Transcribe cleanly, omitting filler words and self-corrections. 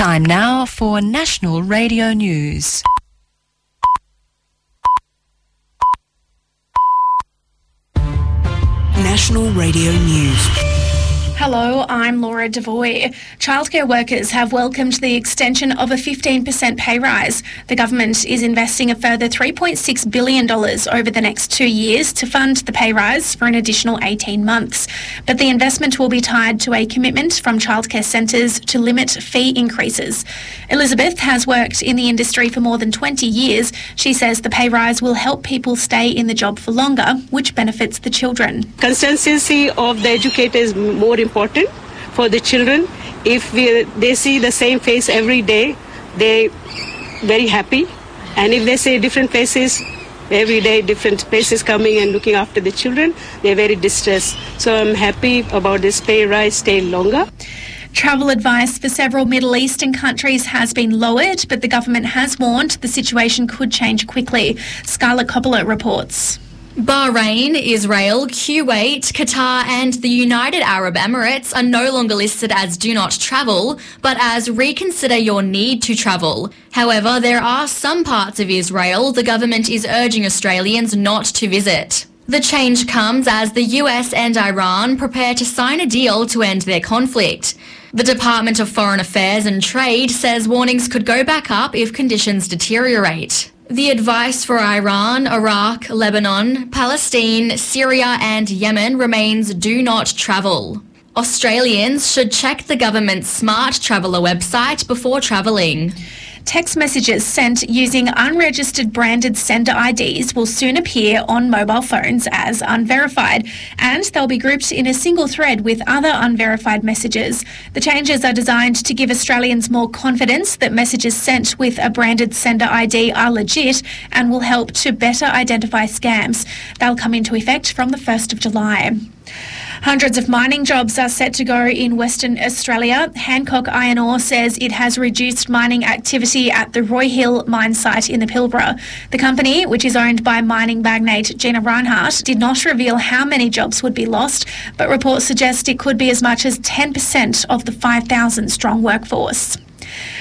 Time now for National Radio News. National Radio News. Hello, I'm Laura Devoy. Childcare workers have welcomed the extension of a 15% pay rise. The government is investing a further $3.6 billion over the next 2 years to fund the pay rise for an additional 18 months. But the investment will be tied to a commitment from childcare centres to limit fee increases. Elizabeth has worked in the industry for more than 20 years. She says the pay rise will help people stay in the job for longer, which benefits the children. Consistency of the educator is more important for the children. If they see the same face every day, they're very happy. And if they see different faces every day, different faces coming and looking after the children, they're very distressed. So I'm happy about this pay rise, stay longer. Travel advice for several Middle Eastern countries has been lowered, but the government has warned the situation could change quickly. Scarlett Coppola reports. Bahrain, Israel, Kuwait, Qatar and the United Arab Emirates are no longer listed as do not travel, but as reconsider your need to travel. However, there are some parts of Israel the government is urging Australians not to visit. The change comes as the US and Iran prepare to sign a deal to end their conflict. The Department of Foreign Affairs and Trade says warnings could go back up if conditions deteriorate. The advice for Iran, Iraq, Lebanon, Palestine, Syria and Yemen remains do not travel. Australians should check the government's Smart Traveller website before travelling. Text messages sent using unregistered branded sender IDs will soon appear on mobile phones as unverified, and they'll be grouped in a single thread with other unverified messages. The changes are designed to give Australians more confidence that messages sent with a branded sender ID are legit and will help to better identify scams. They'll come into effect from the 1st of July. Hundreds of mining jobs are set to go in Western Australia. Hancock Iron Ore says it has reduced mining activity at the Roy Hill mine site in the Pilbara. The company, which is owned by mining magnate Gina Rinehart, did not reveal how many jobs would be lost, but reports suggest it could be as much as 10% of the 5,000-strong workforce.